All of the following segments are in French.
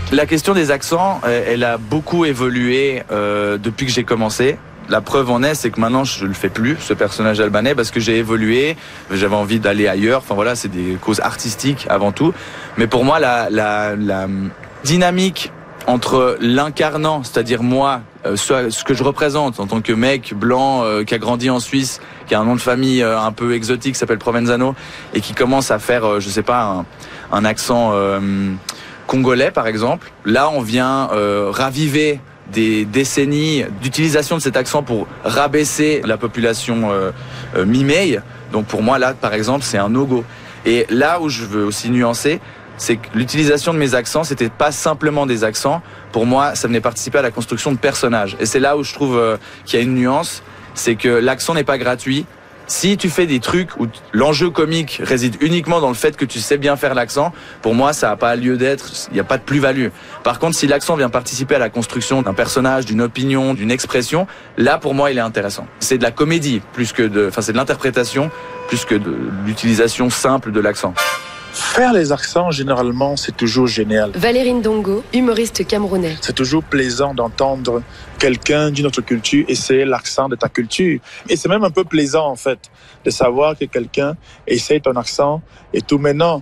La question des accents, elle a beaucoup évolué depuis que j'ai commencé. La preuve en est, c'est que maintenant je le fais plus, ce personnage albanais, parce que j'ai évolué, j'avais envie d'aller ailleurs. Enfin voilà, c'est des causes artistiques avant tout. Mais pour moi, la dynamique entre l'incarnant, c'est-à-dire moi, ce que je représente en tant que mec blanc qui a grandi en Suisse, qui a un nom de famille un peu exotique, qui s'appelle Provenzano, et qui commence à faire, je sais pas, un accent congolais par exemple. Là, on vient raviver des décennies d'utilisation de cet accent pour rabaisser la population mi-mai. Donc pour moi, là, par exemple, c'est un no-go. Et là où je veux aussi nuancer, c'est que l'utilisation de mes accents, c'était pas simplement des accents. Pour moi, ça venait participer à la construction de personnages. Et c'est là où je trouve qu'il y a une nuance, c'est que l'accent n'est pas gratuit. Si tu fais des trucs où l'enjeu comique réside uniquement dans le fait que tu sais bien faire l'accent, pour moi, ça n'a pas lieu d'être, il n'y a pas de plus-value. Par contre, si l'accent vient participer à la construction d'un personnage, d'une opinion, d'une expression, là, pour moi, il est intéressant. C'est de la comédie, c'est de l'interprétation, plus que de l'utilisation simple de l'accent. Faire les accents, généralement, c'est toujours génial. Valérie Ndongo, humoriste camerounais. C'est toujours plaisant d'entendre quelqu'un d'une autre culture essayer l'accent de ta culture. Et c'est même un peu plaisant, en fait, de savoir que quelqu'un essaye ton accent et tout. Maintenant,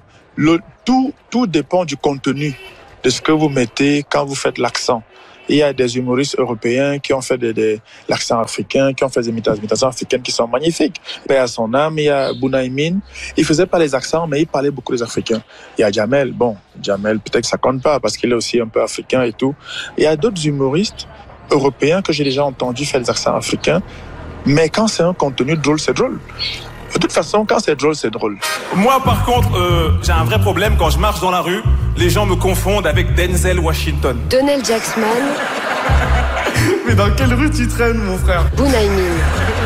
tout dépend du contenu, de ce que vous mettez quand vous faites l'accent. Il y a des humoristes européens qui ont fait l'accent africain, qui ont fait des imitations africaines qui sont magnifiques. Paix à son âme, il y a Bounaïmin. Il faisait pas les accents, mais il parlait beaucoup des Africains. Il y a Jamel. Bon, Jamel, peut-être que ça compte pas parce qu'il est aussi un peu africain et tout. Il y a d'autres humoristes européens que j'ai déjà entendu faire des accents africains. Mais quand c'est un contenu drôle, c'est drôle. De toute façon, quand c'est drôle, c'est drôle. Moi, par contre, j'ai un vrai problème. Quand je marche dans la rue, les gens me confondent avec Denzel Washington. Donald Jacksman. Mais dans quelle rue tu traînes, mon frère? Bounaïmin.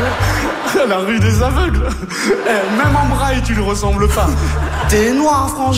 La rue des aveugles. Même en braille, tu ne ressembles pas. T'es noir, franchement.